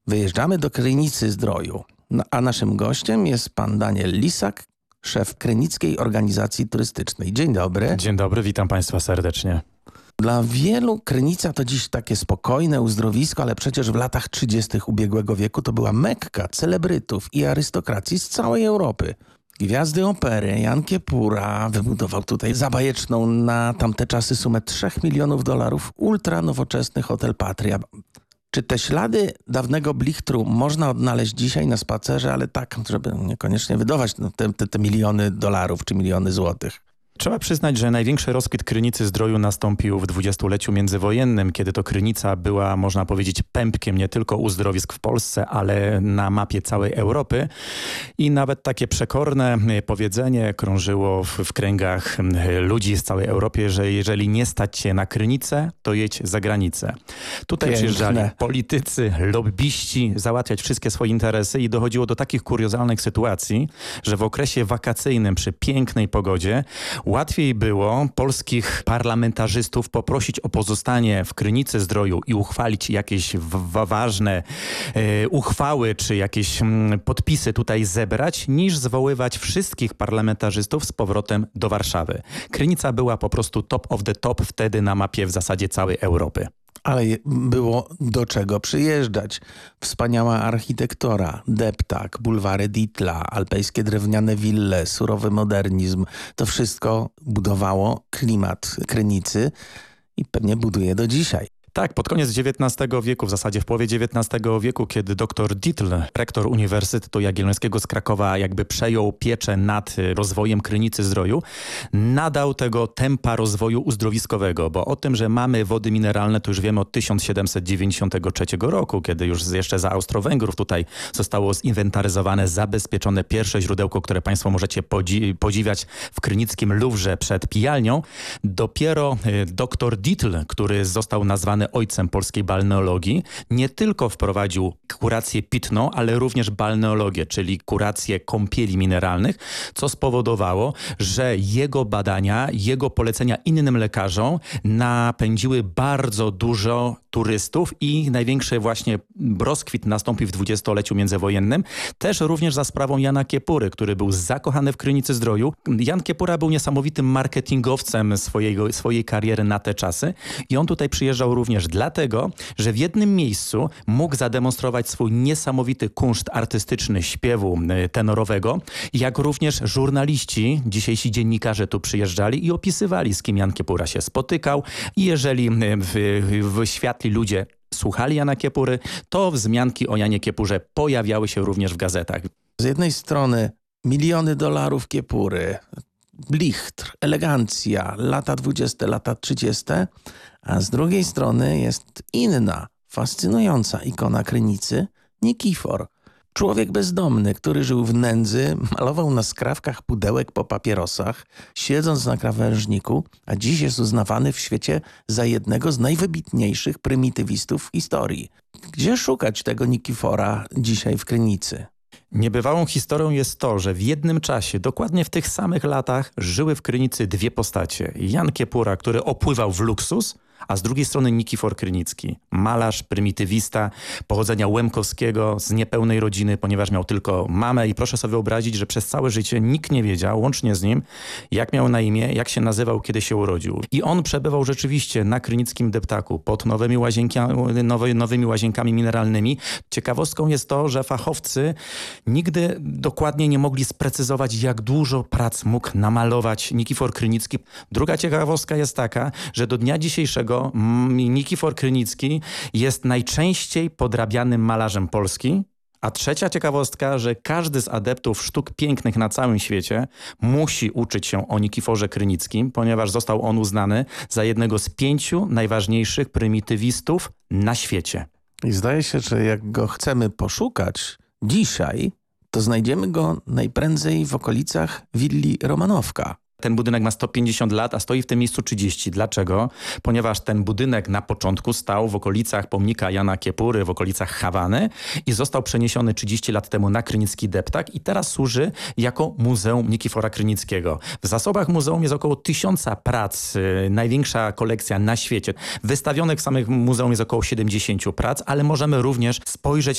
Wyjeżdżamy do Krynicy-Zdroju, a naszym gościem jest pan Daniel Lisak, szef Krynickiej Organizacji Turystycznej. Dzień dobry. Dzień dobry, witam państwa serdecznie. Dla wielu Krynica to dziś takie spokojne uzdrowisko, ale przecież w latach 30. ubiegłego wieku to była Mekka celebrytów i arystokracji z całej Europy. Gwiazdy opery Jan Kiepura wybudował tutaj za bajeczną na tamte czasy sumę $3 milionów ultra nowoczesny hotel Patria. Czy te ślady dawnego blichtru można odnaleźć dzisiaj na spacerze, ale tak, żeby niekoniecznie wydawać te miliony dolarów czy miliony złotych? Trzeba przyznać, że największy rozkwit Krynicy-Zdroju nastąpił w dwudziestoleciu międzywojennnym, kiedy to Krynica była, można powiedzieć, pępkiem nie tylko uzdrowisk w Polsce, ale na mapie całej Europy. I nawet takie przekorne powiedzenie krążyło w kręgach ludzi z całej Europy, że jeżeli nie stać się na Krynicę, to jedź za granicę. Tutaj przyjeżdżali politycy, lobbyści załatwiać wszystkie swoje interesy i dochodziło do takich kuriozalnych sytuacji, że w okresie wakacyjnym przy pięknej pogodzie łatwiej było polskich parlamentarzystów poprosić o pozostanie w Krynicy-Zdroju i uchwalić jakieś ważne uchwały czy jakieś podpisy tutaj zebrać, niż zwoływać wszystkich parlamentarzystów z powrotem do Warszawy. Krynica była po prostu top of the top wtedy na mapie w zasadzie całej Europy. Ale było do czego przyjeżdżać. Wspaniała architektura, deptak, bulwary Dietla, alpejskie drewniane wille, surowy modernizm. To wszystko budowało klimat Krynicy i pewnie buduje do dzisiaj. Tak, pod koniec XIX wieku, w zasadzie w połowie XIX wieku, kiedy dr Dietl, rektor Uniwersytetu Jagiellońskiego z Krakowa, jakby przejął pieczę nad rozwojem Krynicy-Zdroju, nadał tego tempa rozwoju uzdrowiskowego, bo o tym, że mamy wody mineralne, to już wiemy od 1793 roku, kiedy już jeszcze za Austro-Węgrów tutaj zostało zinwentaryzowane, zabezpieczone pierwsze źródełko, które państwo możecie podziwiać w krynickim Luwrze przed pijalnią. Dopiero dr Dietl, który został nazwany ojcem polskiej balneologii, nie tylko wprowadził kurację pitną, ale również balneologię, czyli kurację kąpieli mineralnych, co spowodowało, że jego badania, jego polecenia innym lekarzom napędziły bardzo dużo turystów i największy właśnie rozkwit nastąpił w dwudziestoleciu międzywojennym, też również za sprawą Jana Kiepury, który był zakochany w Krynicy-Zdroju. Jan Kiepura był niesamowitym marketingowcem swojej kariery na te czasy i on tutaj przyjeżdżał również dlatego, że w jednym miejscu mógł zademonstrować swój niesamowity kunszt artystyczny śpiewu tenorowego, jak również żurnaliści, dzisiejsi dziennikarze tu przyjeżdżali i opisywali, z kim Jan Kiepura się spotykał i jeżeli światli ludzie słuchali Jana Kiepury, to wzmianki o Janie Kiepurze pojawiały się również w gazetach. Z jednej strony miliony dolarów Kiepury, blichtr, elegancja, lata 20, lata 30, a z drugiej strony jest inna, fascynująca ikona Krynicy, Nikifor. Człowiek bezdomny, który żył w nędzy, malował na skrawkach pudełek po papierosach, siedząc na krawężniku, a dziś jest uznawany w świecie za jednego z najwybitniejszych prymitywistów w historii. Gdzie szukać tego Nikifora dzisiaj w Krynicy? Niebywałą historią jest to, że w jednym czasie, dokładnie w tych samych latach, żyły w Krynicy dwie postacie. Jan Kiepura, który opływał w luksus, a z drugiej strony Nikifor Krynicki, malarz, prymitywista, pochodzenia łemkowskiego, z niepełnej rodziny, ponieważ miał tylko mamę i proszę sobie wyobrazić, że przez całe życie nikt nie wiedział, łącznie z nim, jak miał na imię, jak się nazywał, kiedy się urodził. I on przebywał rzeczywiście na krynickim deptaku pod nowymi łazienkami mineralnymi. Ciekawostką jest to, że fachowcy nigdy dokładnie nie mogli sprecyzować, jak dużo prac mógł namalować Nikifor Krynicki. Druga ciekawostka jest taka, że do dnia dzisiejszego Nikifor Krynicki jest najczęściej podrabianym malarzem Polski. A trzecia ciekawostka, że każdy z adeptów sztuk pięknych na całym świecie musi uczyć się o Nikiforze Krynickim, ponieważ został on uznany za jednego z 5 najważniejszych prymitywistów na świecie. I zdaje się, że jak go chcemy poszukać dzisiaj, to znajdziemy go najprędzej w okolicach willi Romanowka. Ten budynek ma 150 lat, a stoi w tym miejscu 30. Dlaczego? Ponieważ ten budynek na początku stał w okolicach pomnika Jana Kiepury, w okolicach Hawany i został przeniesiony 30 lat temu na krynicki deptak i teraz służy jako Muzeum Nikifora Krynickiego. W zasobach muzeum jest około 1000 prac, największa kolekcja na świecie. Wystawionych w samych muzeum jest około 70 prac, ale możemy również spojrzeć